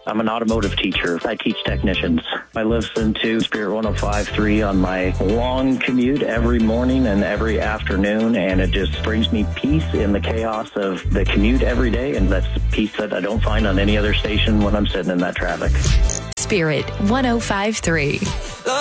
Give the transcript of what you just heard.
I'm an automotive teacher. I teach technicians. I listen to Spirit 105.3 on my long commute every morning and every afternoon, and it just brings me peace in the chaos of the commute every day, and that's peace that I don't find on any other station when I'm sitting in that traffic. Spirit 105.3.